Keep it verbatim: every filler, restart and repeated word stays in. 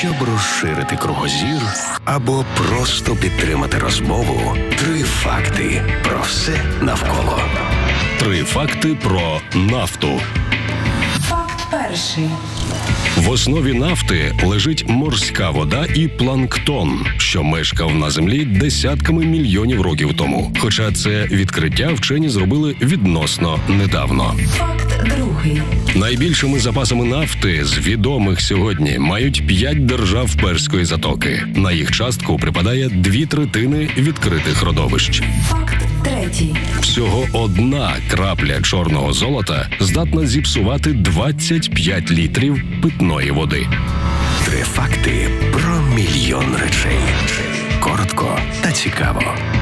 Щоб розширити кругозір або просто підтримати розмову, три факти про все навколо. Три факти про нафту. Факт перший. В основі нафти лежить морська вода і планктон, що мешкав на землі десятками мільйонів років тому. Хоча це відкриття вчені зробили відносно недавно. Факт другий. Найбільшими запасами нафти з відомих сьогодні мають п'ять держав Перської затоки. На їх частку припадає дві третини відкритих родовищ. Факт третій. Всього одна крапля чорного золота здатна зіпсувати двадцять п'ять літрів питної води. Три факти про мільйон речей. Коротко та цікаво.